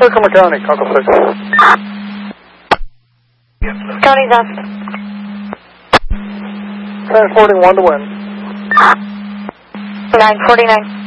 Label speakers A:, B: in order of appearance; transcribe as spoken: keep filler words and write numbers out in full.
A: Herkimer County, Congo six.
B: County's up.
A: Transporting one to wind.
B: nine forty-nine.